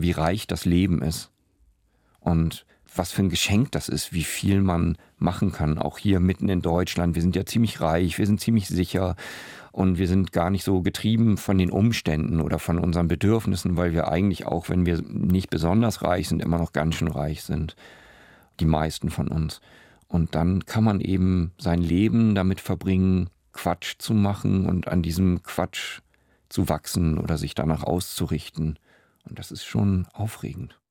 wie reich das Leben ist und was für ein Geschenk das ist, wie viel man machen kann, auch hier mitten in Deutschland. Wir sind ja ziemlich reich, wir sind ziemlich sicher und wir sind gar nicht so getrieben von den Umständen oder von unseren Bedürfnissen, weil wir eigentlich auch, wenn wir nicht besonders reich sind, immer noch ganz schön reich sind, die meisten von uns. Und dann kann man eben sein Leben damit verbringen, Quatsch zu machen und an diesem Quatsch zu wachsen oder sich danach auszurichten. Und das ist schon aufregend.